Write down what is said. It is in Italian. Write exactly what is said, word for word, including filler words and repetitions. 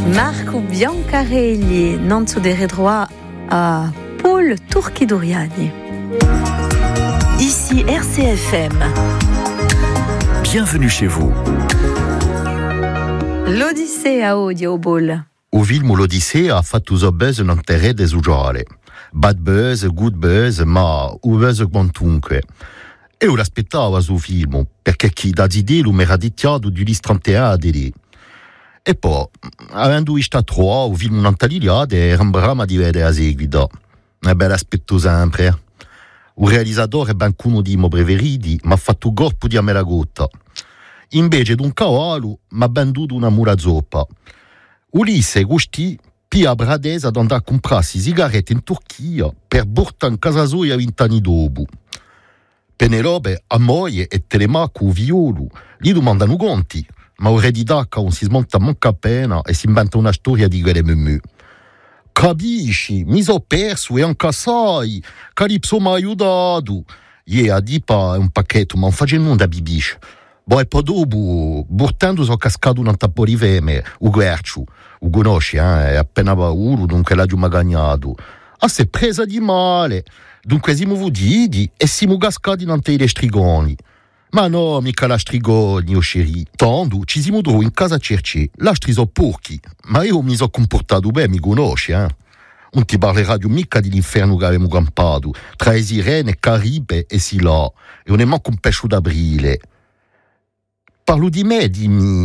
Marco Biancarelli, Nanzo de Redroit à Paul Turchi-Doriani. Ici R C F M. Bienvenue chez vous. L'Odyssée a audio bol. O film l'Odyssée ha fatto uso buzz non terre desusuale. Bad buzz, good buzz, ma o buzz quantunque. E io l'aspettavo su film, perché chi da zidè lo mi era dichiarato di Ulysse trenta e uno a Dele. E poi, avendo visto tre, o film non tagliato, era un brama di vedere a seguito. E beh, l'aspetto sempre. Il realizzatore è ben uno dei miei preferiti, ma ha fatto un corpo di ameragotta. Invece di un cavallo, mi ha venduto una mura zoppa. Ulisse gusti pia Bradesa ad andare a comprarsi sigarette in Turchia per portare in casa sua vent'anni dopo. Penelope, a moglie e Telemaco, violo, gli domandano conti, ma il re di Dacca non si smonta manca appena e si inventa una storia di quelle mumù. Capisci, mi sono perso e anche sai, Calipso mi ha aiutato. Ie a dipa un pacchetto, ma non facendo nulla da bibisce. Boh, e poi dopo, portando sono cascato un taporiveme, o Guerciu, o conosci, eh, è appena pauro, dunque l'ha giù magagnato. Ah, si è presa di male, dunque siamo vuditi e siamo cascati in le strigoni. Ma no, mica la strigoni, oh chéri. Tanto, ci siamo trovati in casa a cercare, l'astri sono porchi, ma io mi sono comportato bene, mi conosci, eh. Non ti parlerà di mica dell'inferno che avevamo campato, tra le sirene, Caribe e Sila, e non è manco un pesce d'aprile. Parlo di me, dimmi.